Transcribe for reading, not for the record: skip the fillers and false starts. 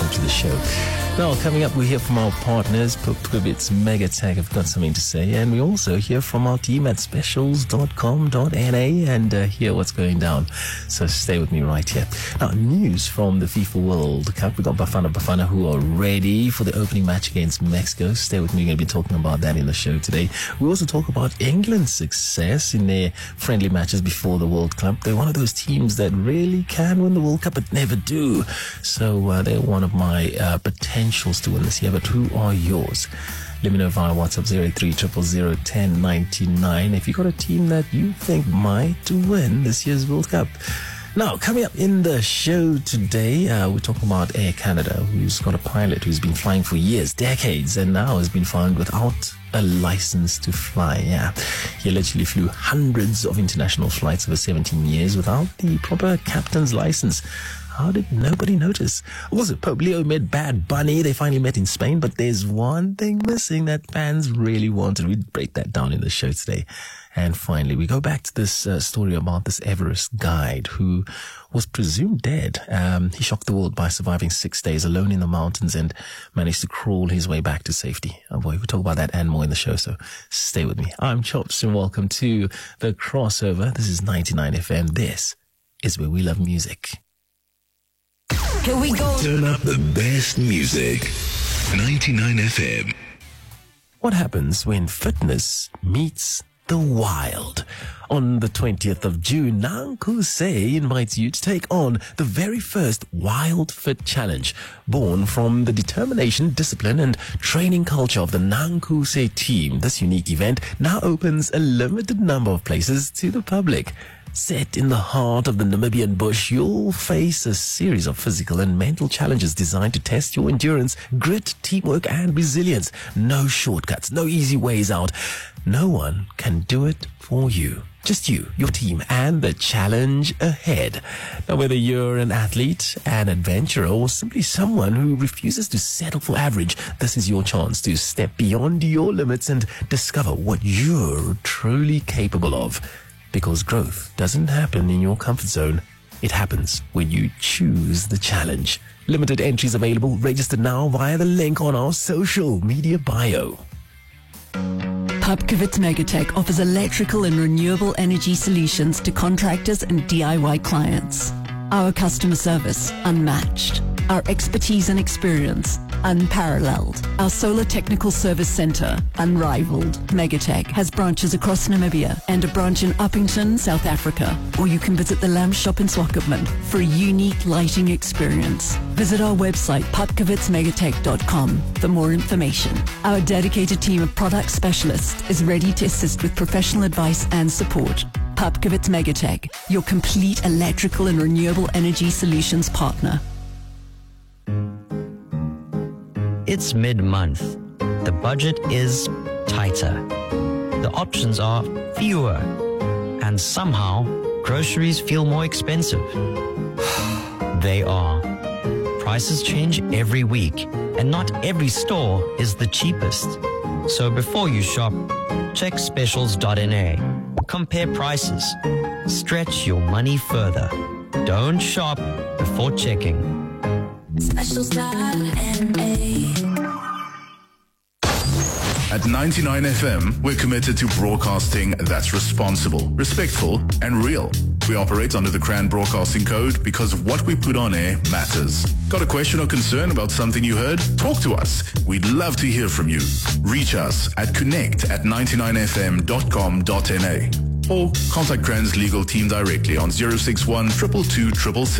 welcome to the show. Now, coming up, we hear from our partners, Pupkewitz Megatech have got something to say, and we also hear from our team at specials.com.na and hear what's going down. So stay with me right here. Now, news from the FIFA World Cup. We got Bafana who are ready for the opening match against Mexico. Stay with me, we're going to be talking about that in the show today. We also talk about England's success in their friendly matches before the World Cup. They're one of those teams that really can win the World Cup but never do. So they're one of my potentials to win this year, but who are yours? Let me know via WhatsApp 03001099 if you've got a team that you think might win this year's World Cup. Now, coming up in the show today, we're talking about Air Canada, who's got a pilot who's been flying for years, decades, and now has been found without a license to fly. Yeah, he literally flew hundreds of international flights over 17 years without the proper captain's license. How did nobody notice? Was it Pope Leo met Bad Bunny? They finally met in Spain, but there's one thing missing that fans really wanted. We'd break that down in the show today. And finally, we go back to this story about this Everest guide who was presumed dead. He shocked the world by surviving 6 days alone in the mountains and managed to crawl his way back to safety. Oh boy, we'll talk about that and more in the show, so stay with me. I'm Chops and welcome to The Crossover. This is 99 FM. This is where we love music. Here we go. Turn up the best music. 99 FM. What happens when fitness meets the wild? On the 20th of June, Nankuse invites you to take on the very first Wild Fit Challenge. Born from the determination, discipline and training culture of the Nankuse team, this unique event now opens a limited number of places to the public. Set in the heart of the Namibian bush, you'll face a series of physical and mental challenges designed to test your endurance, grit, teamwork, and resilience. No shortcuts, no easy ways out. No one can do it for you. Just you, your team, and the challenge ahead. Now, whether you're an athlete, an adventurer, or simply someone who refuses to settle for average, this is your chance to step beyond your limits and discover what you're truly capable of. Because growth doesn't happen in your comfort zone. It happens when you choose the challenge. Limited entries available. Register now via the link on our social media bio. Pupkewitz Megatech offers electrical and renewable energy solutions to contractors and DIY clients. Our customer service, unmatched. Our expertise and experience, unparalleled. Our solar technical service center, unrivaled. Megatech has branches across Namibia and a branch in Uppington, South Africa. Or you can visit the Lamb Shop in Swakopmund for a unique lighting experience. Visit our website, pupkewitzmegatech.com, for more information. Our dedicated team of product specialists is ready to assist with professional advice and support. Pupkewitz Megatech, your complete electrical and renewable energy solutions partner. It's mid-month. The budget is tighter. The options are fewer. And somehow, groceries feel more expensive. They are. Prices change every week, and not every store is the cheapest. So before you shop, check specials.na. Compare prices. Stretch your money further. Don't shop before checking. At 99 FM, we're committed to broadcasting that's responsible, respectful, and real. We operate under the CRAN Broadcasting Code because what we put on air matters. Got a question or concern about something you heard? Talk to us. We'd love to hear from you. Reach us at connect@99fm.com.na or contact CRAN's legal team directly on 061 222 666.